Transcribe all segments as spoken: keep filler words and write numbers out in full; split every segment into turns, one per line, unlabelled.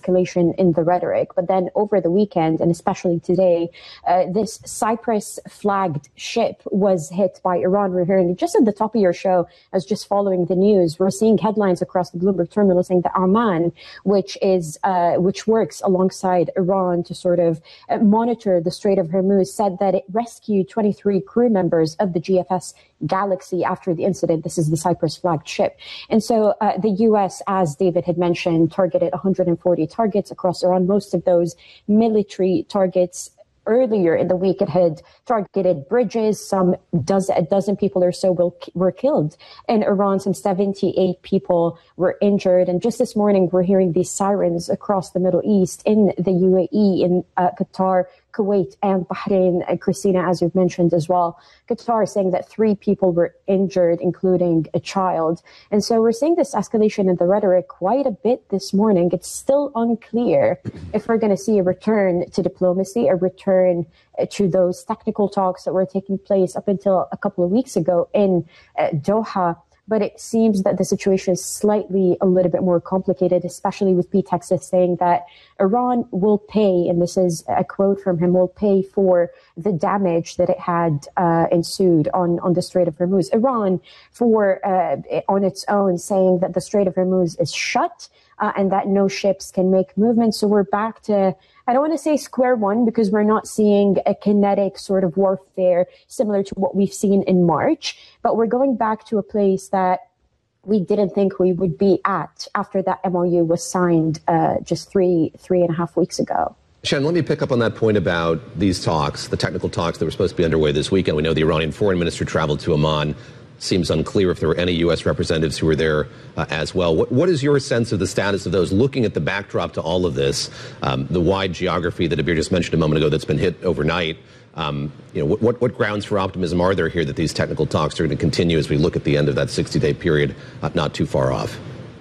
escalation in the rhetoric. But then over the weekend, and especially today, uh, this Cyprus-flagged ship was hit by Iran. We're hearing it just at the top of your show. I was just following the news. We're seeing headlines across the Bloomberg terminal saying that Oman, which is uh, which works alongside Iran to sort of uh, monitor the Strait of Hormuz, said that it rescued twenty-three crew members of the G F S Galaxy after the incident. This is the Cyprus-flagged ship. And so uh, the U S, as David had mentioned, targeted one hundred forty targets across Iran, most of those military targets. Earlier in the week, it had targeted bridges. Some dozen, a dozen people or so will, were killed in Iran. Some seventy-eight people were injured. And just this morning, we're hearing these sirens across the Middle East, in the U A E, in uh, Qatar, Kuwait, and Bahrain. And Christina, as you've mentioned as well, Qatar saying that three people were injured, including a child. And so we're seeing this escalation in the rhetoric quite a bit this morning. It's still unclear if we're going to see a return to diplomacy, a return to those technical talks that were taking place up until a couple of weeks ago in uh, Doha. But it seems that the situation is slightly a little bit more complicated, especially with Pete Hegseth saying that Iran will pay, and this is a quote from him, will pay for the damage that it had uh, ensued on, on the Strait of Hormuz. Iran, for uh, on its own, saying that the Strait of Hormuz is shut uh, and that no ships can make movement. So we're back to, I don't want to say square one, because we're not seeing a kinetic sort of warfare similar to what we've seen in March, but we're going back to a place that we didn't think we would be at after that M O U was signed uh, just three, three and a half weeks ago.
Shannon, let me pick up on that point about these talks, the technical talks that were supposed to be underway this weekend. We know the Iranian foreign minister traveled to Amman. Seems unclear if there were any U S representatives who were there uh, as well. What, what is your sense of the status of those, looking at the backdrop to all of this, um, the wide geography that Abir just mentioned a moment ago that's been hit overnight? Um, you know, what, what grounds for optimism are there here that these technical talks are going to continue as we look at the end of that sixty-day period, uh, not too far off?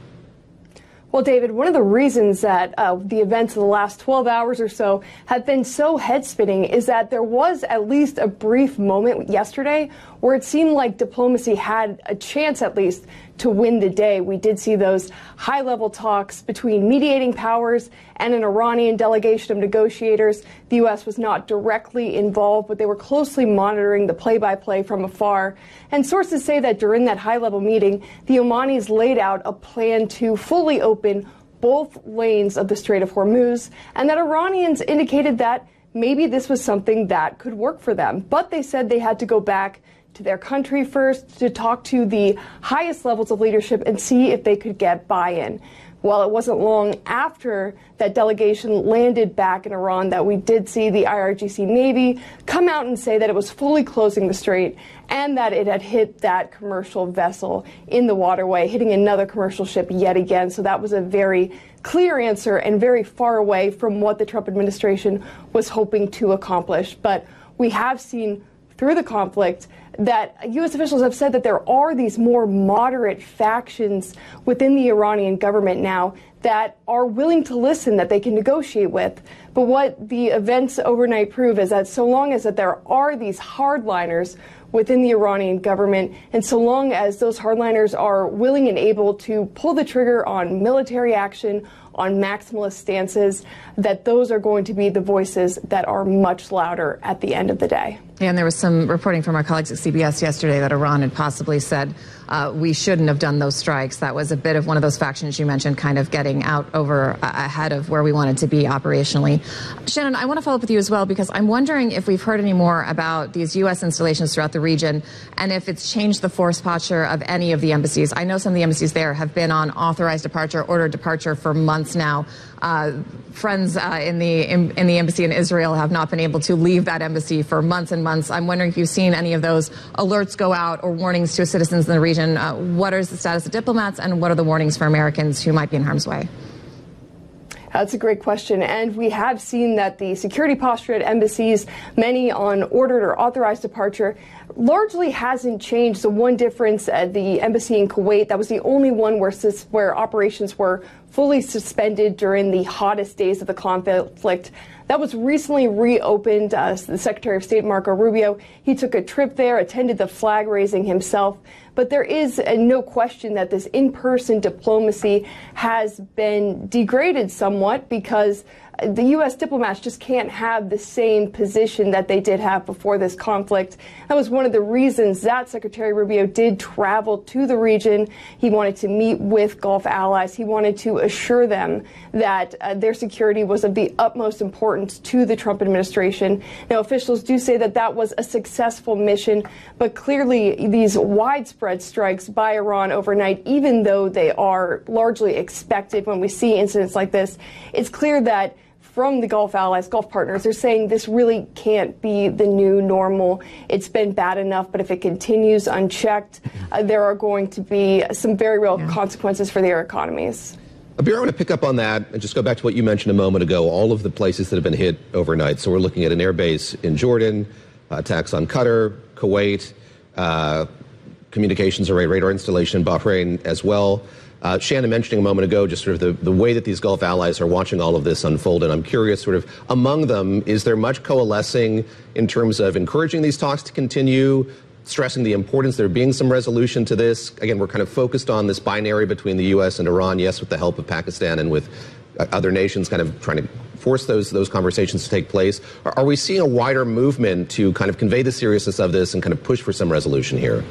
Well, David, one of the reasons that uh, the events of the last twelve hours or so have been so head-spinning is that there was at least a brief moment yesterday where it seemed like diplomacy had a chance, at least, to win the day. We did see those high-level talks between mediating powers and an Iranian delegation of negotiators. The U S was not directly involved, but they were closely monitoring the play-by-play from afar. And sources say that during that high-level meeting, the Omanis laid out a plan to fully open both lanes of the Strait of Hormuz, and that Iranians indicated that maybe this was something that could work for them. But they said they had to go back to their country first to talk to the highest levels of leadership and see if they could get buy-in. Well, it wasn't long after that delegation landed back in Iran that we did see the I R G C Navy come out and say that it was fully closing the strait and that it had hit that commercial vessel in the waterway, hitting another commercial ship yet again. So that was a very clear answer and very far away from what the Trump administration was hoping to accomplish. But we have seen through the conflict that U S officials have said that there are these more moderate factions within the Iranian government now that are willing to listen, that they can negotiate with. But what the events overnight prove is that so long as that there are these hardliners within the Iranian government, and so long as those hardliners are willing and able to pull the trigger on military action, on maximalist stances, that those are going to be the voices that are much louder at the end of the day.
Yeah, and there was some reporting from our colleagues at C B S yesterday that Iran had possibly said uh, we shouldn't have done those strikes. That was a bit of one of those factions you mentioned, kind of getting out over uh, ahead of where we wanted to be operationally. Shannon, I want to follow up with you as well, because I'm wondering if we've heard any more about these U S installations throughout the region and if it's changed the force posture of any of the embassies. I know some of the embassies there have been on authorized departure, ordered departure for months now. Uh, friends uh, in the in, in the embassy in Israel have not been able to leave that embassy for months and months. I'm wondering if you've seen any of those alerts go out or warnings to citizens in the region. Uh, what is the status of diplomats, and what are the warnings for Americans who might be in harm's way?
That's a great question. And we have seen that the security posture at embassies, many on ordered or authorized departure, largely hasn't changed. The one difference at the embassy in Kuwait, that was the only one where, where operations were fully suspended during the hottest days of the conflict. That was recently reopened. Uh, the Secretary of State, Marco Rubio, he took a trip there, attended the flag raising himself. But there is uh, no question that this in-person diplomacy has been degraded somewhat because the U S diplomats just can't have the same position that they did have before this conflict. That was one of the reasons that Secretary Rubio did travel to the region. He wanted to meet with Gulf allies. He wanted to assure them that uh, their security was of the utmost importance to the Trump administration. Now, officials do say that that was a successful mission, but clearly these widespread strikes by Iran overnight, even though they are largely expected when we see incidents like this, it's clear that from the Gulf allies, Gulf partners, they're saying this really can't be the new normal. It's been bad enough, but if it continues unchecked, uh, there are going to be some very real yeah. consequences for their economies.
Abir, I want to pick up on that and just go back to what you mentioned a moment ago, all of the places that have been hit overnight. So we're looking at an airbase in Jordan, uh, attacks on Qatar, Kuwait, uh, communications array radar installation in Bahrain as well. Uh, Shannon mentioning a moment ago just sort of the, the way that these Gulf allies are watching all of this unfold. And I'm curious, sort of among them, is there much coalescing in terms of encouraging these talks to continue, stressing the importance there being some resolution to this? Again, we're kind of focused on this binary between the U S and Iran, yes, with the help of Pakistan and with uh, other nations kind of trying to force those those conversations to take place. Are, are we seeing a wider movement to kind of convey the seriousness of this and kind of push for some resolution here?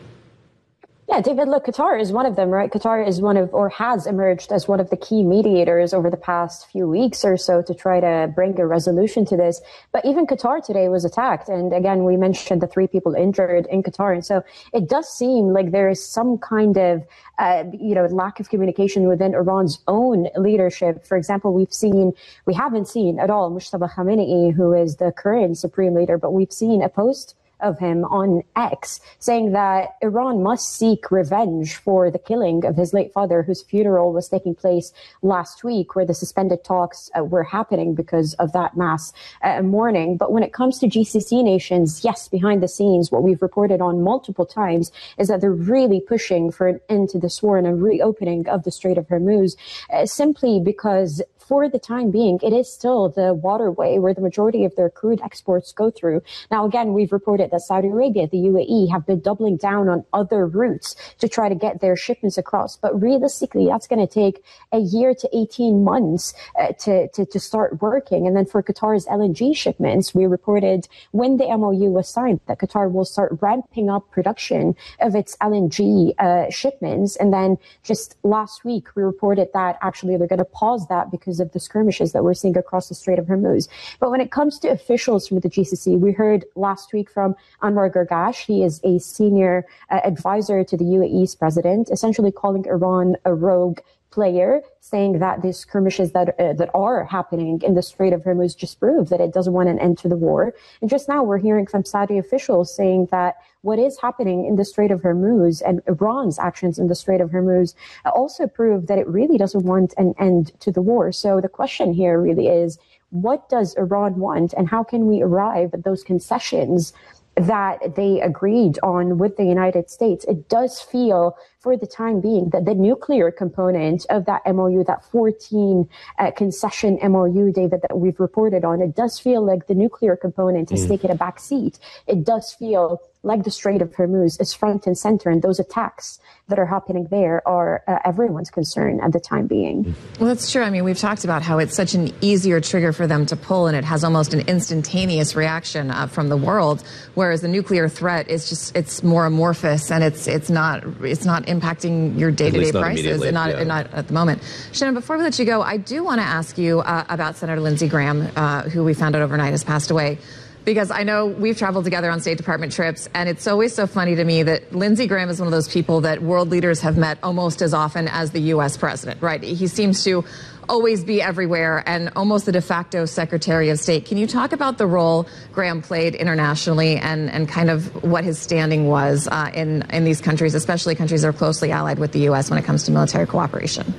Yeah, David, look, Qatar is one of them, right? Qatar is one of, or has emerged as one of the key mediators over the past few weeks or so to try to bring a resolution to this. But even Qatar today was attacked. And again, we mentioned the three people injured in Qatar. And so it does seem like there is some kind of, uh, you know, lack of communication within Iran's own leadership. For example, we've seen, we haven't seen at all Mujtaba Khamenei, who is the current supreme leader, but we've seen a post of him on X saying that Iran must seek revenge for the killing of his late father, whose funeral was taking place last week, where the suspended talks uh, were happening because of that mass uh, mourning. But when it comes to G C C nations, yes, behind the scenes, what we've reported on multiple times is that they're really pushing for an end to this war and a reopening of the Strait of Hormuz, uh, simply because for the time being, it is still the waterway where the majority of their crude exports go through. Now, again, we've reported that Saudi Arabia, the U A E, have been doubling down on other routes to try to get their shipments across. But realistically, that's going to take a year to eighteen months uh, to, to, to start working. And then for Qatar's L N G shipments, we reported when the M O U was signed that Qatar will start ramping up production of its L N G uh, shipments. And then just last week, we reported that actually they're going to pause that because of the skirmishes that we're seeing across the Strait of Hormuz. But when it comes to officials from the G C C, we heard last week from Anwar Gargash. He is a senior uh, advisor to the U A E's president, essentially calling Iran a rogue player, saying that these skirmishes that uh, that are happening in the Strait of Hormuz just prove that it doesn't want an end to the war. And just now we're hearing from Saudi officials saying that what is happening in the Strait of Hormuz and Iran's actions in the Strait of Hormuz also prove that it really doesn't want an end to the war. So the question here really is, what does Iran want, and how can we arrive at those concessions that they agreed on with the United States? It does feel, for the time being, that the nuclear component of that M O U, that fourteen uh, concession M O U, David, that we've reported on, it does feel like the nuclear component has mm. taken a back seat. It does feel like the Strait of Hormuz is front and center, and those attacks that are happening there are uh, everyone's concern at the time being.
Well, that's true. I mean, we've talked about how it's such an easier trigger for them to pull, and it has almost an instantaneous reaction uh, from the world, whereas the nuclear threat is just, it's more amorphous, and it's it's not it's not impacting your day-to-day prices, and not,
yeah.
not at the moment. Shannon, before we let you go, I do want to ask you uh, about Senator Lindsey Graham, uh, who we found out overnight has passed away. Because I know we've traveled together on State Department trips, and it's always so funny to me that Lindsey Graham is one of those people that world leaders have met almost as often as the U S president, right? He seems to always be everywhere and almost the de facto Secretary of State. Can you talk about the role Graham played internationally and, and kind of what his standing was uh, in, in these countries, especially countries that are closely allied with the U S when it comes to military cooperation?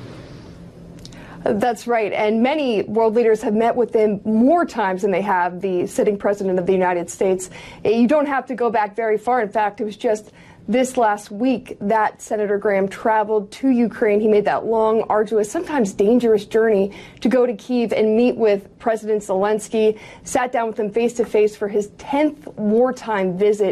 That's right. And many world leaders have met with him more times than they have the sitting president of the United States. You don't have to go back very far. In fact, it was just this last week that Senator Graham traveled to Ukraine. He made that long, arduous, sometimes dangerous journey to go to Kyiv and meet with President Zelensky, sat down with him face to face for his tenth wartime visit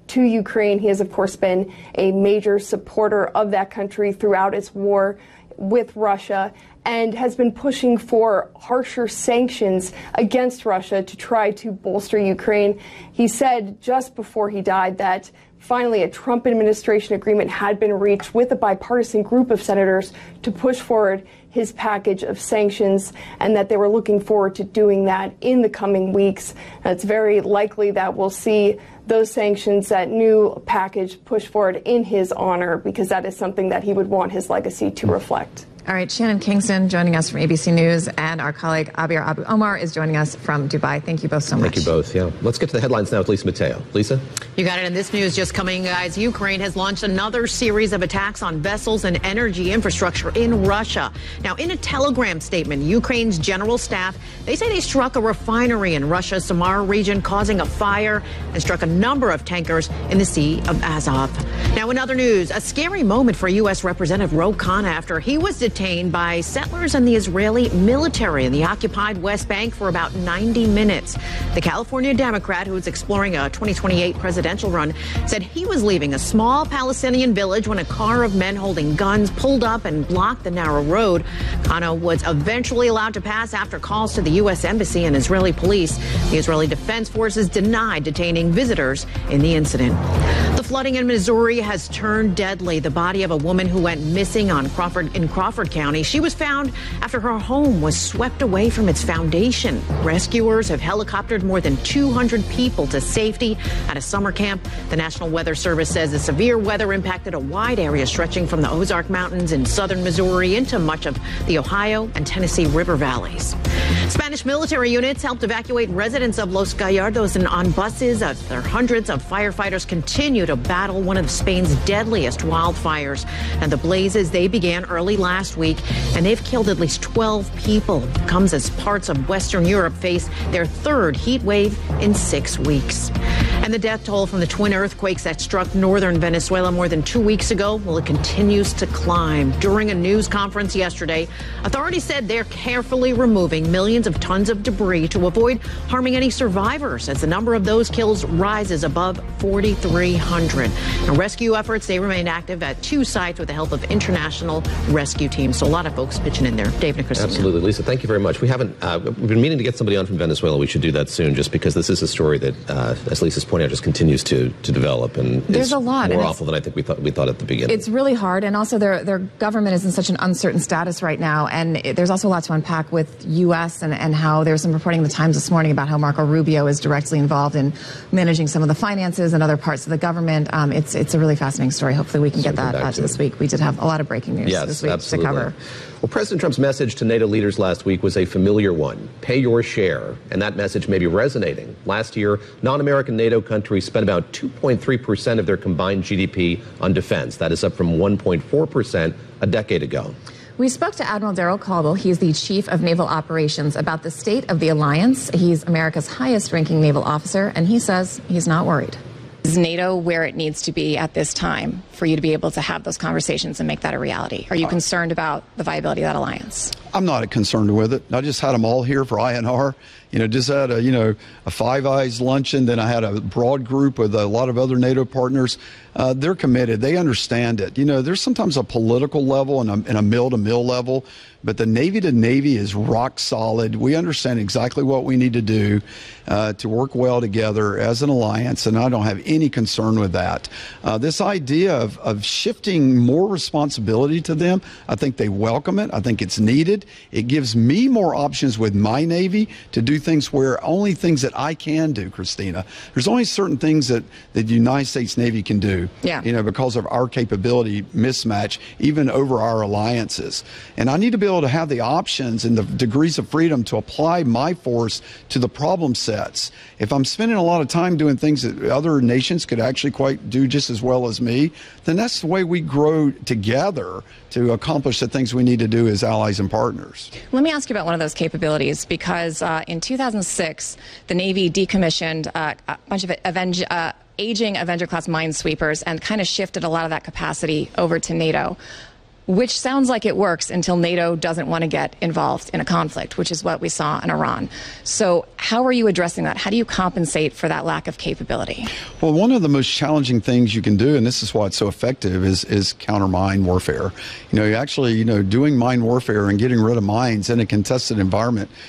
to Ukraine. He has, of course, been a major supporter of that country throughout its war with Russia and has been pushing for harsher sanctions against Russia to try to bolster Ukraine. He said just before he died that finally a Trump administration agreement had been reached with a bipartisan group of senators to push forward his package of sanctions, and that they were looking forward to doing that in the coming weeks. And it's very likely that we'll see those sanctions, that new package, pushed forward in his honor, because that is something that he would want his legacy to reflect.
All right, Shannon Kingston joining us from A B C News, and our colleague Abir Abu Omar is joining us from Dubai. Thank you both so much.
Thank you both, yeah. Let's get to the headlines now with Lisa Mateo. Lisa?
You got it. And this news just coming, guys. Ukraine has launched another series of attacks on vessels and energy infrastructure in Russia. Now, in a telegram statement, Ukraine's general staff, they say they struck a refinery in Russia's Samara region, causing a fire, and struck a number of tankers in the Sea of Azov. Now, in other news, a scary moment for U S Representative Ro Khanna after he was detained by settlers and the Israeli military in the occupied West Bank for about ninety minutes. The California Democrat, who is exploring a twenty twenty-eight presidential run, said he was leaving a small Palestinian village when a car of men holding guns pulled up and blocked the narrow road. Khanna was eventually allowed to pass after calls to the U S Embassy and Israeli police. The Israeli Defense Forces denied detaining visitors in the incident. The flooding in Missouri has turned deadly. The body of a woman who went missing on Crawford in Crawford County. She was found after her home was swept away from its foundation. Rescuers have helicoptered more than two hundred people to safety at a summer camp. The National Weather Service says the severe weather impacted a wide area stretching from the Ozark Mountains in southern Missouri into much of the Ohio and Tennessee River valleys. Spanish military units helped evacuate residents of Los Gallardos and on buses. Uh, there hundreds of firefighters continue to battle one of Spain's deadliest wildfires. And the blazes, they began early last week, and they've killed at least twelve people. It comes as parts of Western Europe face their third heat wave in six weeks. And the death toll from the twin earthquakes that struck northern Venezuela more than two weeks ago, well, it continues to climb. During a news conference yesterday, authorities said they're carefully removing millions of tons of debris to avoid harming any survivors as the number of those kills rises above forty-three hundred. Now, rescue efforts, they remain active at two sites with the help of international rescue teams. So a lot of folks pitching in there. David and Christina.
Absolutely. Lisa, thank you very much. We haven't, uh, we've been meaning to get somebody on from Venezuela. We should do that soon, just because this is a story that, uh, as Lisa's pointing out, just continues to, to develop, and
there's
is
a lot
more awful than I think we thought we thought at the beginning.
It's really hard, and also their their government is in such an uncertain status right now, and it, there's also a lot to unpack with U S and, and how there's some reporting in the Times this morning about how Marco Rubio is directly involved in managing some of the finances and other parts of the government. Um, it's it's a really fascinating story. Hopefully we can get that uh, to this week. We did have a lot of breaking news
yes,
this week
absolutely.
to cover.
Well, President Trump's message to NATO leaders last week was a familiar one. Pay your share. And that message may be resonating. Last year, non-American NATO countries spent about two point three percent of their combined G D P on defense. That is up from one point four percent a decade ago.
We spoke to Admiral Daryl Caldwell. He's the Chief of Naval Operations about the state of the alliance. He's America's highest-ranking naval officer, and he says he's not worried.
Is NATO where it needs to be at this time for you to be able to have those conversations and make that a reality? Are you concerned about the viability of that alliance?
I'm not concerned with it. I just had them all here for I N R. You know, just had a, you know, a Five Eyes luncheon. Then I had a broad group with a lot of other NATO partners. Uh, they're committed. They understand it. You know, there's sometimes a political level and a, and a mill-to-mill level, but the Navy-to-Navy is rock solid. We understand exactly what we need to do uh, to work well together as an alliance, and I don't have any concern with that. Uh, this idea of, of shifting more responsibility to them, I think they welcome it. I think it's needed. It gives me more options with my Navy to do things where only things that I can do, Christina. There's only certain things that, that the United States Navy can do.
Yeah.
You know, because of our capability mismatch, even over our alliances. And I need to be able to have the options and the degrees of freedom to apply my force to the problem sets. If I'm spending a lot of time doing things that other nations could actually quite do just as well as me, then that's the way we grow together to accomplish the things we need to do as allies and partners.
Let me ask you about one of those capabilities, because uh, in two thousand six, the Navy decommissioned uh, a bunch of Avenger, uh, aging Avenger-class minesweepers and kind of shifted a lot of that capacity over to NATO. which sounds like it works until NATO doesn't want to get involved in a conflict, which is what we saw in Iran. So how are you addressing that? How do you compensate for that lack of capability?
Well, one of the most challenging things you can do, and this is why it's so effective, is is counter mine warfare. You know, you actually, you know, doing mine warfare and getting rid of mines in a contested environment